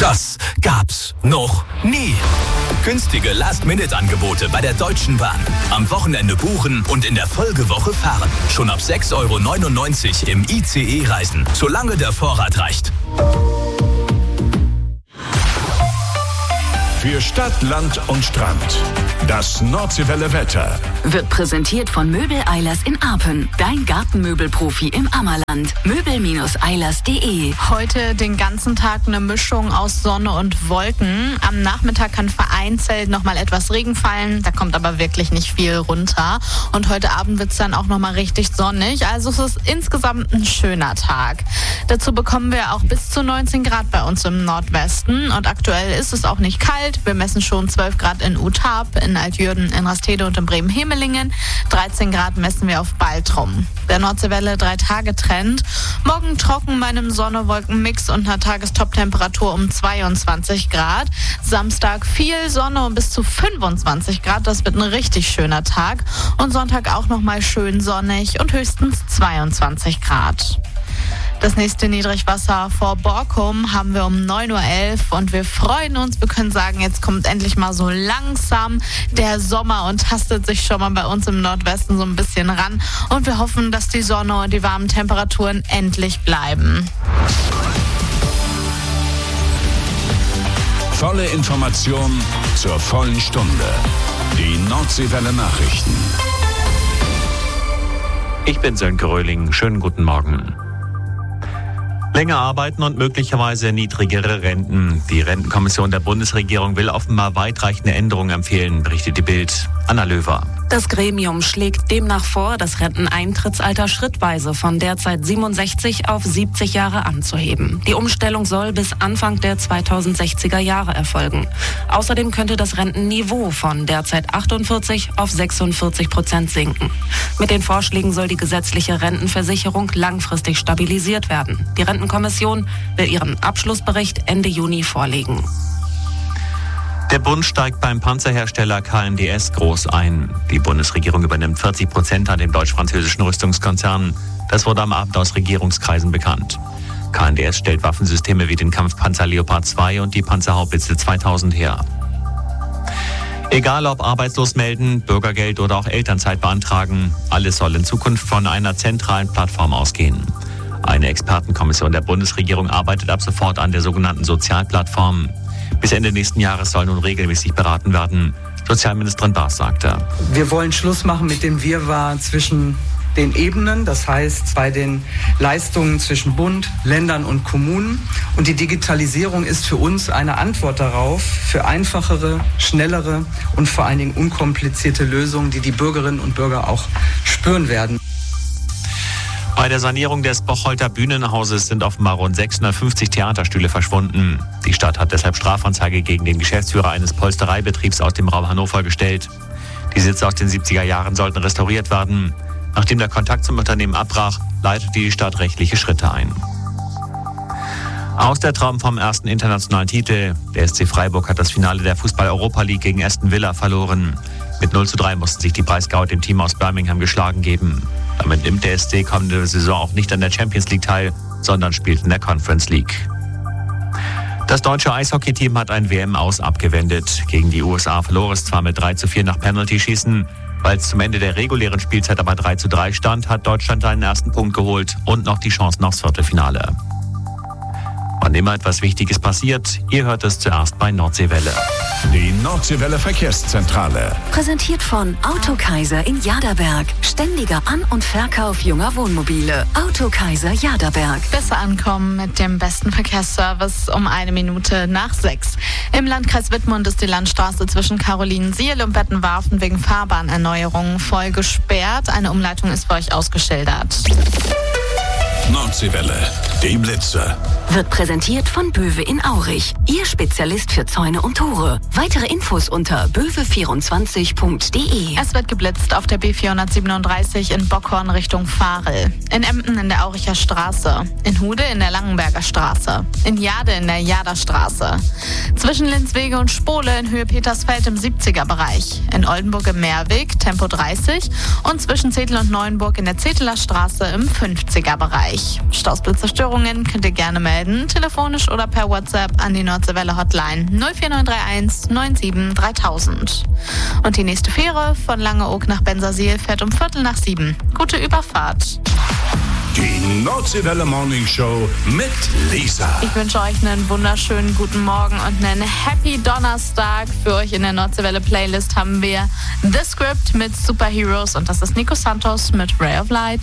Das gab's noch nie. Günstige Last-Minute-Angebote bei der Deutschen Bahn. Am Wochenende buchen und in der Folgewoche fahren. Schon ab 6,99 € im ICE reisen, solange der Vorrat reicht. Für Stadt, Land und Strand. Das Nordseewelle Wetter wird präsentiert von Möbel Eilers in Arpen. Dein Gartenmöbelprofi im Ammerland. Möbel-eilers.de. Heute den ganzen Tag eine Mischung aus Sonne und Wolken. Am Nachmittag kann vereinzelt nochmal etwas Regen fallen. Da kommt aber wirklich nicht viel runter. Und heute Abend wird es dann auch nochmal richtig sonnig. Also es ist insgesamt ein schöner Tag. Dazu bekommen wir auch bis zu 19 Grad bei uns im Nordwesten. Und aktuell ist es auch nicht kalt. Wir messen schon 12 Grad in Utarp, in Altjürden, in Rastede und in Bremen-Hemelingen. 13 Grad messen wir auf Baltrum. Der Nordseewelle 3-Tage-Trend. Morgen trocken bei einem Sonne-Wolken-Mix und einer Tagestop-Temperatur um 22 Grad. Samstag viel Sonne und bis zu 25 Grad. Das wird ein richtig schöner Tag. Und Sonntag auch nochmal schön sonnig und höchstens 22 Grad. Das nächste Niedrigwasser vor Borkum haben wir um 9:11 Uhr und wir freuen uns. Wir können sagen, jetzt kommt endlich mal so langsam der Sommer und tastet sich schon mal bei uns im Nordwesten so ein bisschen ran. Und wir hoffen, dass die Sonne und die warmen Temperaturen endlich bleiben. Volle Information zur vollen Stunde. Die Nordseewelle Nachrichten. Ich bin Sönke Röhling. Schönen guten Morgen. Länger arbeiten und möglicherweise niedrigere Renten. Die Rentenkommission der Bundesregierung will offenbar weitreichende Änderungen empfehlen, berichtet die Bild. Anna Löwer. Das Gremium schlägt demnach vor, das Renteneintrittsalter schrittweise von derzeit 67 auf 70 Jahre anzuheben. Die Umstellung soll bis Anfang der 2060er Jahre erfolgen. Außerdem könnte das Rentenniveau von derzeit 48 auf 46% sinken. Mit den Vorschlägen soll die gesetzliche Rentenversicherung langfristig stabilisiert werden. Die Rentenkommission will ihren Abschlussbericht Ende Juni vorlegen. Der Bund steigt beim Panzerhersteller KNDS groß ein. Die Bundesregierung übernimmt 40% an dem deutsch-französischen Rüstungskonzern. Das wurde am Abend aus Regierungskreisen bekannt. KNDS stellt Waffensysteme wie den Kampfpanzer Leopard 2 und die Panzerhaubitze 2000 her. Egal ob arbeitslos melden, Bürgergeld oder auch Elternzeit beantragen, alles soll in Zukunft von einer zentralen Plattform ausgehen. Eine Expertenkommission der Bundesregierung arbeitet ab sofort an der sogenannten Sozialplattform. Bis Ende nächsten Jahres soll nun regelmäßig beraten werden. Sozialministerin Baas sagte: Wir wollen Schluss machen mit dem Wirrwarr zwischen den Ebenen, das heißt bei den Leistungen zwischen Bund, Ländern und Kommunen. Und die Digitalisierung ist für uns eine Antwort darauf, für einfachere, schnellere und vor allen Dingen unkomplizierte Lösungen, die die Bürgerinnen und Bürger auch spüren werden. Bei der Sanierung des Bocholter Bühnenhauses sind offenbar rund 650 Theaterstühle verschwunden. Die Stadt hat deshalb Strafanzeige gegen den Geschäftsführer eines Polstereibetriebs aus dem Raum Hannover gestellt. Die Sitze aus den 70er Jahren sollten restauriert werden. Nachdem der Kontakt zum Unternehmen abbrach, leitete die Stadt rechtliche Schritte ein. Aus der Traum vom ersten internationalen Titel. Der SC Freiburg hat das Finale der Fußball-Europa League gegen Aston Villa verloren. Mit 0:3 mussten sich die Breisgau dem Team aus Birmingham geschlagen geben. Damit nimmt der SC kommende Saison auch nicht an der Champions League teil, sondern spielt in der Conference League. Das deutsche Eishockeyteam hat ein WM-Aus abgewendet. Gegen die USA verlor es zwar mit 3:4 nach Penalty-Schießen. Weil es zum Ende der regulären Spielzeit aber 3:3 stand, hat Deutschland seinen ersten Punkt geholt und noch die Chancen aufs Viertelfinale. Wann immer etwas Wichtiges passiert, ihr hört es zuerst bei Nordseewelle. Die Nordseewelle Verkehrszentrale. Präsentiert von Autokaiser in Jaderberg. Ständiger An- und Verkauf junger Wohnmobile. Autokaiser Jaderberg. Besser ankommen mit dem besten Verkehrsservice um 6:01. Im Landkreis Wittmund ist die Landstraße zwischen Carolinensiel und Bettenwarfen wegen Fahrbahnerneuerungen voll gesperrt. Eine Umleitung ist für euch ausgeschildert. Nordseewelle, die Blitze. Wird präsentiert von Böwe in Aurich. Ihr Spezialist für Zäune und Tore. Weitere Infos unter böwe24.de. Es wird geblitzt auf der B437 in Bockhorn Richtung Varel. In Emden in der Auricher Straße. In Hude in der Langenberger Straße. In Jade in der Jaderstraße. Zwischen Linzwege und Spole in Höhe Petersfeld im 70er-Bereich. In Oldenburg im Meerweg, Tempo 30. Und zwischen Zetel und Neuenburg in der Zeteler Straße im 50er-Bereich. euch. Stausblitzerstörungen könnt ihr gerne melden, telefonisch oder per WhatsApp an die Nordseewelle Hotline 04931 97 3000. Und die nächste Fähre von Langeoog nach Bensersiel fährt um 6:45. Gute Überfahrt. Die Nordseewelle Morning Show mit Lisa. Ich wünsche euch einen wunderschönen guten Morgen und einen Happy Donnerstag. Für euch in der Nordseewelle Playlist haben wir The Script mit Superheroes und das ist Nico Santos mit Ray of Light.